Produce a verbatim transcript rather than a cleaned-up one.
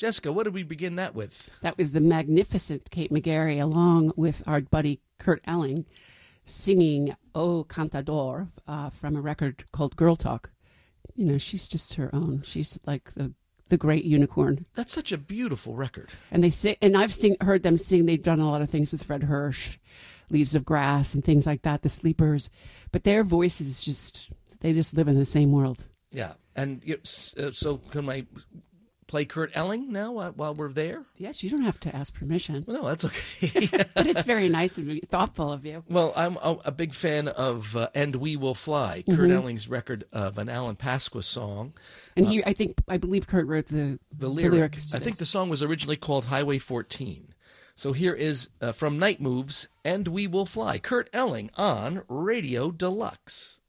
Jessica, what did we begin that with? That was the magnificent Kate McGarry, along with our buddy Kurt Elling, singing O Cantador uh, from a record called Girl Talk. You know, she's just her own. She's like the the great unicorn. That's such a beautiful record. And they sing, and I've sing, heard them sing. They've done a lot of things with Fred Hirsch, Leaves of Grass, and things like that. The Sleepers, but their voices just they just live in the same world. Yeah, and you, uh, so can I play Kurt Elling now while, while we're there? Yes, you don't have to ask permission. Well, no, that's okay. But it's very nice and thoughtful of you. Well, I'm a, a big fan of uh, "And We Will Fly," Mm-hmm. Kurt Elling's record of an Alan Pasqua song. And he, uh, I think, I believe Kurt wrote the The, the lyric, lyrics. To I think the this. song was originally called Highway fourteen. So here is uh, from Night Moves, "And We Will Fly," Kurt Elling on Radio Deluxe.